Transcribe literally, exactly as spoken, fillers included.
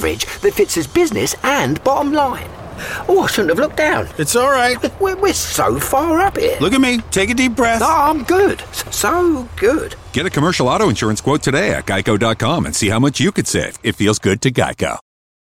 coverage that fits his business and bottom line. Oh, I shouldn't have looked down. It's all right. We're, we're so far up here. Look at me. Take a deep breath. No, I'm good. So good. Get a commercial auto insurance quote today at geico dot com and see how much you could save. It feels good to Geico.